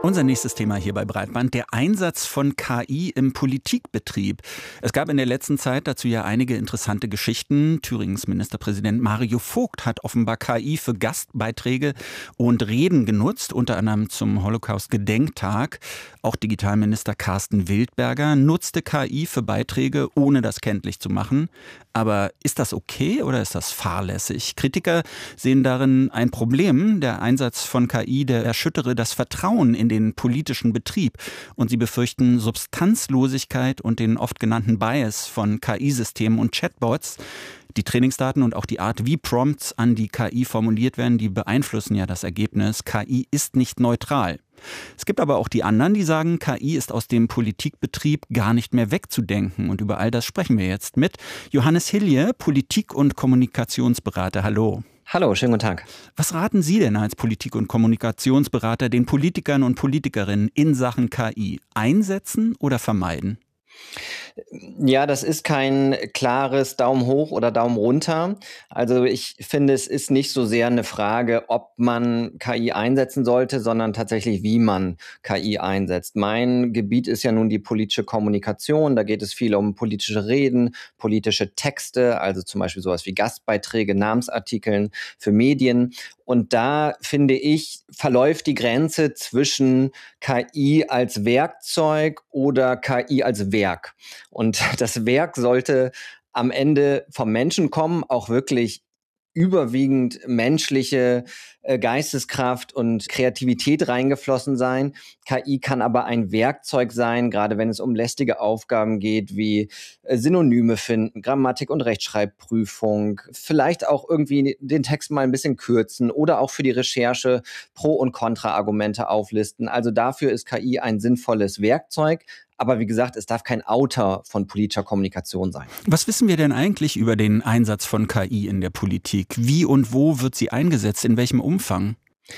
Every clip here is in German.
Unser nächstes Thema hier bei Breitband, der Einsatz von KI im Politikbetrieb. Es gab in der letzten Zeit dazu ja einige interessante Geschichten. Thüringens Ministerpräsident Mario Vogt hat offenbar KI für Gastbeiträge und Reden genutzt, unter anderem zum Holocaust-Gedenktag. Auch Digitalminister Carsten Wildberger nutzte KI für Beiträge, ohne das kenntlich zu machen. Aber ist das okay oder ist das fahrlässig? Kritiker sehen darin ein Problem. Der Einsatz von KI, der erschüttere das Vertrauen in den politischen Betrieb. Und sie befürchten Substanzlosigkeit und den oft genannten Bias von KI-Systemen und Chatbots. Die Trainingsdaten und auch die Art, wie Prompts an die KI formuliert werden, die beeinflussen ja das Ergebnis. KI ist nicht neutral. Es gibt aber auch die anderen, die sagen, KI ist aus dem Politikbetrieb gar nicht mehr wegzudenken. Und über all das sprechen wir jetzt mit Johannes Hilje, Politik- und Kommunikationsberater. Hallo. Hallo, schönen guten Tag. Was raten Sie denn als Politik- und Kommunikationsberater den Politikern und Politikerinnen in Sachen KI? Einsetzen oder vermeiden? Ja, das ist kein klares Daumen hoch oder Daumen runter. Also ich finde, es ist nicht so sehr eine Frage, ob man KI einsetzen sollte, sondern tatsächlich, wie man KI einsetzt. Mein Gebiet ist ja nun die politische Kommunikation. Da geht es viel um politische Reden, politische Texte, also zum Beispiel sowas wie Gastbeiträge, Namensartikeln für Medien. Und da, finde ich, verläuft die Grenze zwischen KI als Werkzeug oder KI als Werk. Und das Werk sollte am Ende vom Menschen kommen, auch wirklich überwiegend menschliche Geisteskraft und Kreativität reingeflossen sein. KI kann aber ein Werkzeug sein, gerade wenn es um lästige Aufgaben geht, wie Synonyme finden, Grammatik- und Rechtschreibprüfung, vielleicht auch irgendwie den Text mal ein bisschen kürzen oder auch für die Recherche Pro- und Kontra-Argumente auflisten. Also dafür ist KI ein sinnvolles Werkzeug. Aber wie gesagt, es darf kein Autor von politischer Kommunikation sein. Was wissen wir denn eigentlich über den Einsatz von KI in der Politik? Wie und wo wird sie eingesetzt? In welchem Umfang?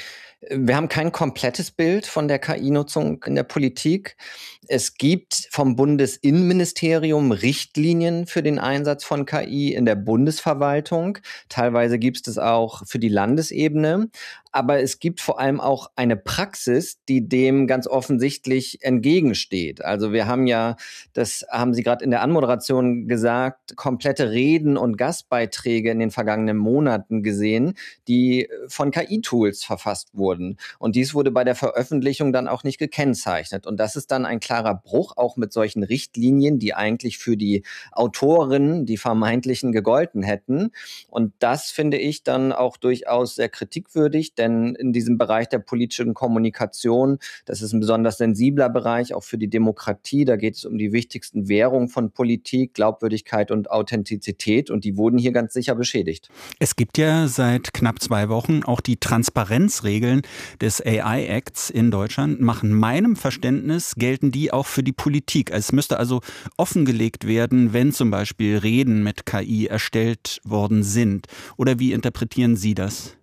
Wir haben kein komplettes Bild von der KI-Nutzung in der Politik. Es gibt vom Bundesinnenministerium Richtlinien für den Einsatz von KI in der Bundesverwaltung. Teilweise gibt es auch für die Landesebene. Aber es gibt vor allem auch eine Praxis, die dem ganz offensichtlich entgegensteht. Also wir haben ja, das haben Sie gerade in der Anmoderation gesagt, komplette Reden und Gastbeiträge in den vergangenen Monaten gesehen, die von KI-Tools verfasst wurden. Und dies wurde bei der Veröffentlichung dann auch nicht gekennzeichnet. Und das ist dann ein klarer Bruch, auch mit solchen Richtlinien, die eigentlich für die Autorinnen, die vermeintlichen, gegolten hätten. Und das finde ich dann auch durchaus sehr kritikwürdig, denn in diesem Bereich der politischen Kommunikation, das ist ein besonders sensibler Bereich, auch für die Demokratie, da geht es um die wichtigsten Währungen von Politik, Glaubwürdigkeit und Authentizität, und die wurden hier ganz sicher beschädigt. Es gibt ja seit knapp 2 Wochen auch die Transparenzregeln des AI-Acts in Deutschland. Nach meinem Verständnis gelten die auch für die Politik. Es müsste also offengelegt werden, wenn zum Beispiel Reden mit KI erstellt worden sind. Oder wie interpretieren Sie das?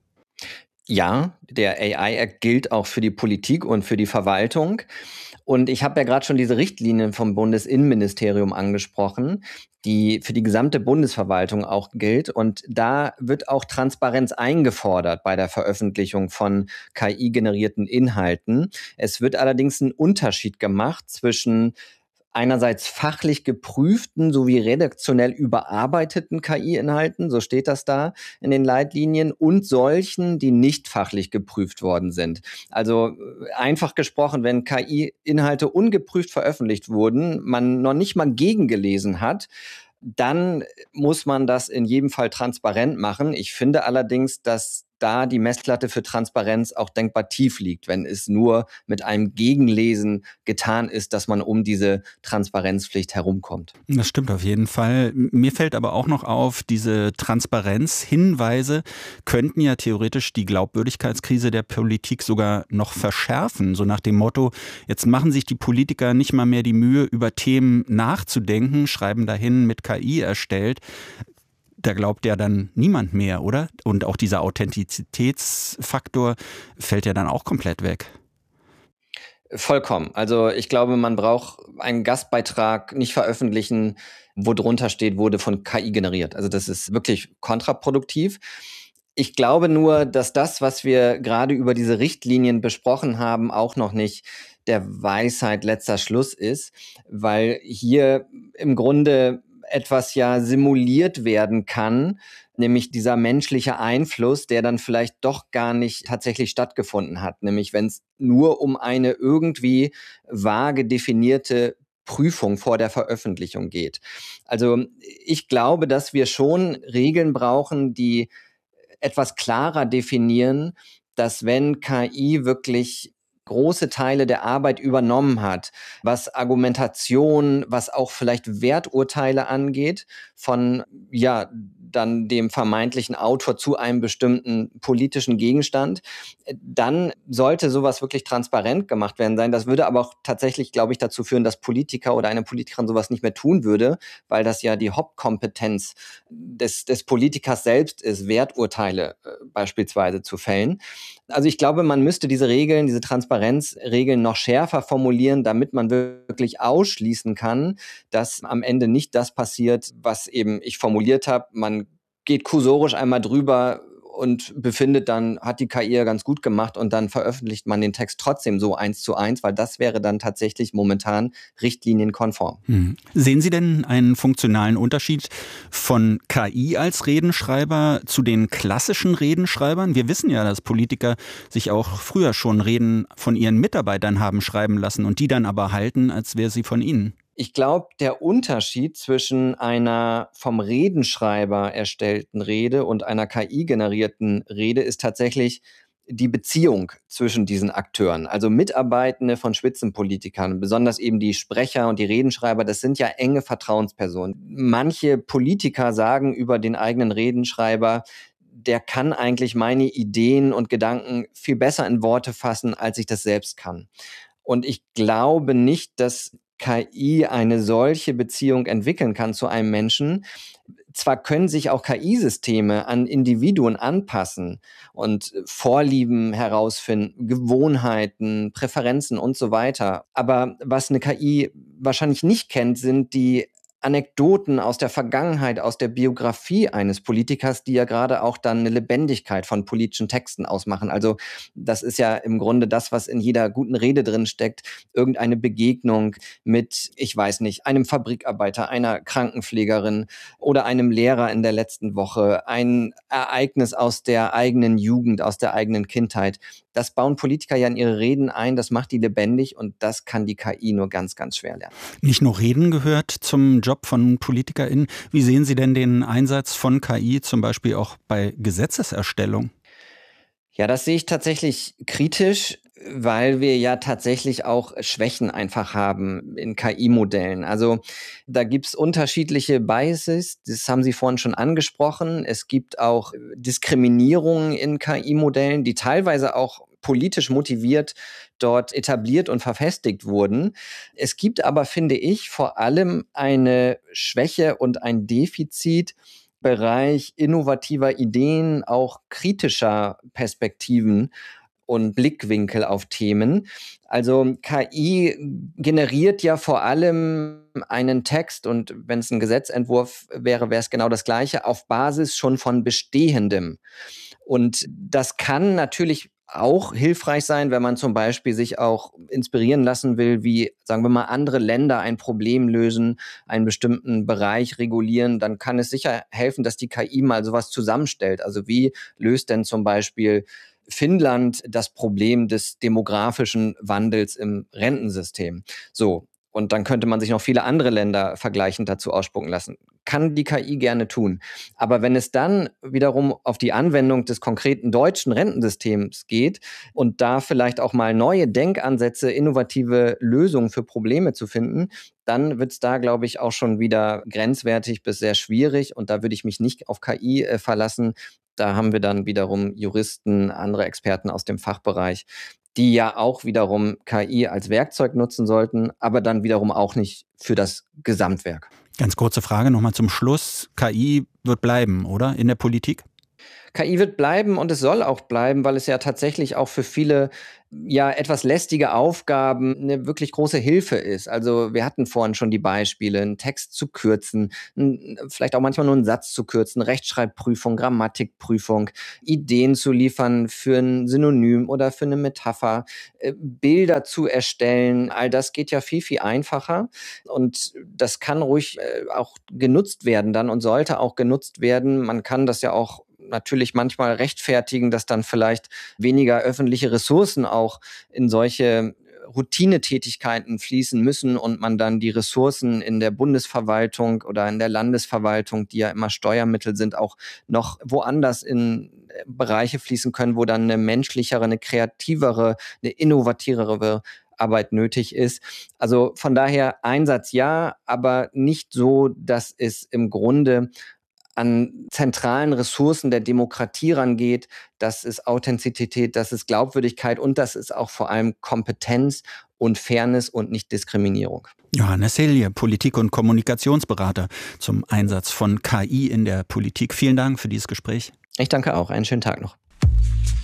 Ja, der AI-Act gilt auch für die Politik und für die Verwaltung. Und ich habe ja gerade schon diese Richtlinien vom Bundesinnenministerium angesprochen, die für die gesamte Bundesverwaltung auch gilt. Und da wird auch Transparenz eingefordert bei der Veröffentlichung von KI-generierten Inhalten. Es wird allerdings ein Unterschied gemacht zwischen einerseits fachlich geprüften sowie redaktionell überarbeiteten KI-Inhalten, so steht das da in den Leitlinien, und solchen, die nicht fachlich geprüft worden sind. Also einfach gesprochen, wenn KI-Inhalte ungeprüft veröffentlicht wurden, man noch nicht mal gegengelesen hat, dann muss man das in jedem Fall transparent machen. Ich finde allerdings, dass da die Messlatte für Transparenz auch denkbar tief liegt, wenn es nur mit einem Gegenlesen getan ist, dass man um diese Transparenzpflicht herumkommt. Das stimmt auf jeden Fall. Mir fällt aber auch noch auf, diese Transparenzhinweise könnten ja theoretisch die Glaubwürdigkeitskrise der Politik sogar noch verschärfen. So nach dem Motto, jetzt machen sich die Politiker nicht mal mehr die Mühe, über Themen nachzudenken, schreiben dahin mit KI erstellt. Da glaubt ja dann niemand mehr, oder? Und auch dieser Authentizitätsfaktor fällt ja dann auch komplett weg. Vollkommen. Also ich glaube, man braucht einen Gastbeitrag nicht veröffentlichen, wo drunter steht, wurde von KI generiert. Also das ist wirklich kontraproduktiv. Ich glaube nur, dass das, was wir gerade über diese Richtlinien besprochen haben, auch noch nicht der Weisheit letzter Schluss ist, weil hier im Grunde etwas ja simuliert werden kann, nämlich dieser menschliche Einfluss, der dann vielleicht doch gar nicht tatsächlich stattgefunden hat, nämlich wenn es nur um eine irgendwie vage definierte Prüfung vor der Veröffentlichung geht. Also ich glaube, dass wir schon Regeln brauchen, die etwas klarer definieren, dass wenn KI wirklich große Teile der Arbeit übernommen hat, was Argumentation, was auch vielleicht Werturteile angeht, von ja dann dem vermeintlichen Autor zu einem bestimmten politischen Gegenstand, dann sollte sowas wirklich transparent gemacht werden sein. Das würde aber auch tatsächlich, glaube ich, dazu führen, dass Politiker oder eine Politikerin sowas nicht mehr tun würde, weil das ja die Hauptkompetenz des Politikers selbst ist, Werturteile beispielsweise zu fällen. Also ich glaube, man müsste diese Regeln, diese Transparenzregeln noch schärfer formulieren, damit man wirklich ausschließen kann, dass am Ende nicht das passiert, was eben ich formuliert habe. Man geht kursorisch einmal drüber und befindet dann, hat die KI ja ganz gut gemacht und dann veröffentlicht man den Text trotzdem so 1:1, weil das wäre dann tatsächlich momentan richtlinienkonform. Sehen Sie denn einen funktionalen Unterschied von KI als Redenschreiber zu den klassischen Redenschreibern? Wir wissen ja, dass Politiker sich auch früher schon Reden von ihren Mitarbeitern haben schreiben lassen und die dann aber halten, als wäre sie von ihnen. Ich glaube, der Unterschied zwischen einer vom Redenschreiber erstellten Rede und einer KI-generierten Rede ist tatsächlich die Beziehung zwischen diesen Akteuren. Also Mitarbeitende von Spitzenpolitikern, besonders eben die Sprecher und die Redenschreiber, das sind ja enge Vertrauenspersonen. Manche Politiker sagen über den eigenen Redenschreiber, der kann eigentlich meine Ideen und Gedanken viel besser in Worte fassen, als ich das selbst kann. Und ich glaube nicht, dass KI eine solche Beziehung entwickeln kann zu einem Menschen. Zwar können sich auch KI-Systeme an Individuen anpassen und Vorlieben herausfinden, Gewohnheiten, Präferenzen und so weiter. Aber was eine KI wahrscheinlich nicht kennt, sind die Anekdoten aus der Vergangenheit, aus der Biografie eines Politikers, die ja gerade auch dann eine Lebendigkeit von politischen Texten ausmachen. Also das ist ja im Grunde das, was in jeder guten Rede drin steckt. Irgendeine Begegnung mit, ich weiß nicht, einem Fabrikarbeiter, einer Krankenpflegerin oder einem Lehrer in der letzten Woche, ein Ereignis aus der eigenen Jugend, aus der eigenen Kindheit. Das bauen Politiker ja in ihre Reden ein, das macht die lebendig und das kann die KI nur ganz, ganz schwer lernen. Nicht nur Reden gehört zum Job von PolitikerInnen. Wie sehen Sie denn den Einsatz von KI zum Beispiel auch bei Gesetzeserstellung? Ja, das sehe ich tatsächlich kritisch, weil wir ja tatsächlich auch Schwächen einfach haben in KI-Modellen. Also da gibt's unterschiedliche Biases, das haben Sie vorhin schon angesprochen. Es gibt auch Diskriminierungen in KI-Modellen, die teilweise auch politisch motiviert dort etabliert und verfestigt wurden. Es gibt aber, finde ich, vor allem eine Schwäche und ein Defizit Bereich innovativer Ideen, auch kritischer Perspektiven und Blickwinkel auf Themen. Also KI generiert ja vor allem einen Text und wenn es ein Gesetzentwurf wäre, wäre es genau das Gleiche, auf Basis schon von Bestehendem. Und das kann natürlich auch hilfreich sein, wenn man zum Beispiel sich auch inspirieren lassen will, wie, sagen wir mal, andere Länder ein Problem lösen, einen bestimmten Bereich regulieren, dann kann es sicher helfen, dass die KI mal sowas zusammenstellt. Also wie löst denn zum Beispiel Finnland das Problem des demografischen Wandels im Rentensystem? So. Und dann könnte man sich noch viele andere Länder vergleichend dazu ausspucken lassen. Kann die KI gerne tun. Aber wenn es dann wiederum auf die Anwendung des konkreten deutschen Rentensystems geht und da vielleicht auch mal neue Denkansätze, innovative Lösungen für Probleme zu finden, dann wird es da, glaube ich, auch schon wieder grenzwertig bis sehr schwierig. Und da würde ich mich nicht auf KI verlassen. Da haben wir dann wiederum Juristen, andere Experten aus dem Fachbereich, die ja auch wiederum KI als Werkzeug nutzen sollten, aber dann wiederum auch nicht für das Gesamtwerk. Ganz kurze Frage nochmal zum Schluss. KI wird bleiben, oder? In der Politik? KI wird bleiben und es soll auch bleiben, weil es ja tatsächlich auch für viele etwas lästige Aufgaben eine wirklich große Hilfe ist. Also wir hatten vorhin schon die Beispiele, einen Text zu kürzen, vielleicht auch manchmal nur einen Satz zu kürzen, Rechtschreibprüfung, Grammatikprüfung, Ideen zu liefern für ein Synonym oder für eine Metapher, Bilder zu erstellen. All das geht ja viel, viel einfacher und das kann ruhig auch genutzt werden dann und sollte auch genutzt werden. Man kann das ja auch natürlich manchmal rechtfertigen, dass dann vielleicht weniger öffentliche Ressourcen auch in solche Routinetätigkeiten fließen müssen und man dann die Ressourcen in der Bundesverwaltung oder in der Landesverwaltung, die ja immer Steuermittel sind, auch noch woanders in Bereiche fließen können, wo dann eine menschlichere, eine kreativere, eine innovativere Arbeit nötig ist. Also von daher Einsatz ja, aber nicht so, dass es im Grunde an zentralen Ressourcen der Demokratie rangeht. Das ist Authentizität, das ist Glaubwürdigkeit und das ist auch vor allem Kompetenz und Fairness und nicht Diskriminierung. Johannes Hilje, Politik- und Kommunikationsberater zum Einsatz von KI in der Politik. Vielen Dank für dieses Gespräch. Ich danke auch. Einen schönen Tag noch.